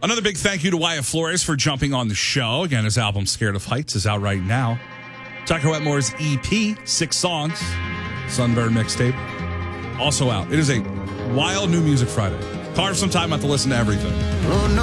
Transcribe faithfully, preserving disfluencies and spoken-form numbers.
Another big thank you to Wyatt Flores for jumping on the show. Again, his album Scared of Heights is out right now. Tucker Wetmore's E P, six songs, Sunburn mixtape, also out. It is a wild new music Friday. Carve some time out to listen to everything. Oh, no.